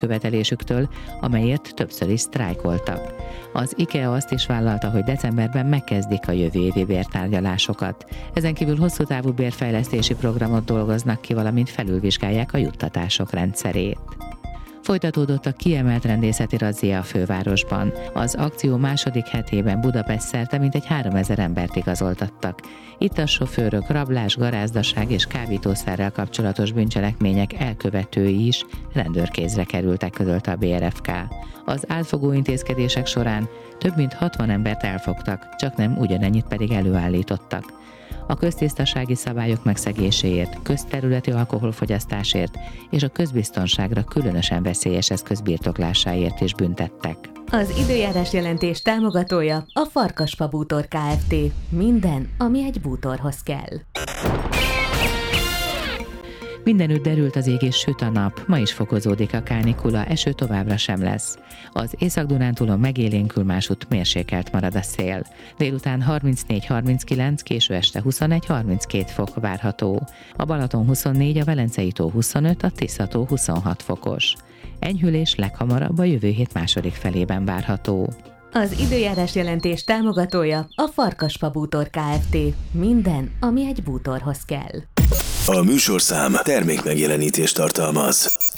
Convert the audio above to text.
követelésüktől, amelyért többször is sztrájkoltak. Az IKEA azt is vállalta, hogy decemberben megkezdik a jövő évi bértárgyalásokat. Ezen kívül hosszú távú bérfejlesztési programot dolgoznak ki, valamint felülvizsgálják a juttatások rendszerét. Folytatódott a kiemelt rendészeti razzia a fővárosban. Az akció második hetében Budapest szerte mintegy 3000 embert igazoltattak. Itt a sofőrök, rablás, garázdaság és kábítószerrel kapcsolatos bűncselekmények elkövetői is rendőrkézre kerültek, közölte a BRFK. Az átfogó intézkedések során több mint 60 embert elfogtak, csaknem ugyanennyit pedig előállítottak. A köztisztasági szabályok megszegéséért, közterületi alkoholfogyasztásért és a közbiztonságra különösen veszélyes eszköz birtoklásáért is büntettek. Az időjárás jelentés támogatója a Farkasfa Bútor Kft. Minden, ami egy bútorhoz kell. Mindenütt derült az ég és süt a nap, ma is fokozódik a kánikula, eső továbbra sem lesz. Az Észak-Dunántúlon megélénkül, másutt mérsékelt marad a szél. Délután 34-39, késő este 21-32 fok várható. A Balaton 24, a Velencei-tó 25, a Tisza-tó 26 fokos. Enyhülés leghamarabb a jövő hét második felében várható. Az időjárás jelentés támogatója a Farkasfa Bútor Kft. Minden, ami egy bútorhoz kell. A műsorszám termékmegjelenítést tartalmaz.